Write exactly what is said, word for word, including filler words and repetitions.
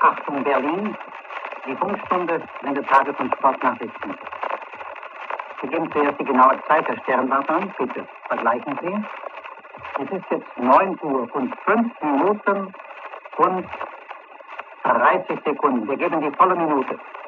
Achtung Berlin, die Funkstunde sendet Tages- und Sportnachrichten. Sie geben zuerst die genaue Zeit der Sternwarte an, bitte vergleichen Sie. Es ist jetzt neun Uhr und fünf Minuten und dreißig Sekunden. Wir geben die volle Minute.